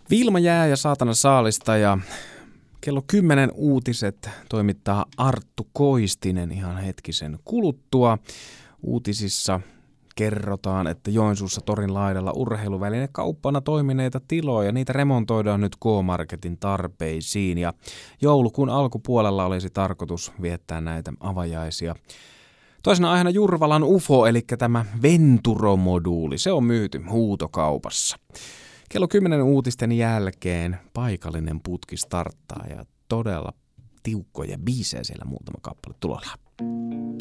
Viilma jää ja saatana saalista ja kello 10 uutiset toimittaa Arttu Koistinen ihan hetkisen kuluttua. Uutisissa kerrotaan, että Joensuussa torin laidalla urheiluvälinekauppana toimineita tiloja, niitä remontoidaan nyt K-Marketin tarpeisiin ja joulukuun alkupuolella olisi tarkoitus viettää näitä avajaisia. Toisena aiheena Jurvalan UFO, eli tämä Venturo-moduuli, se on myyty huutokaupassa. Kello 10 uutisten jälkeen paikallinen putki starttaa ja todella tiukkoja biisejä siellä muutama kappale tulolla.